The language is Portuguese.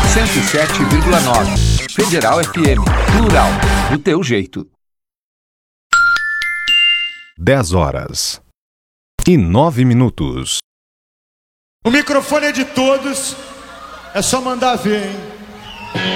107,9. Federal FM, plural, do teu jeito. 10h09. O microfone é de todos, é só mandar ver, hein?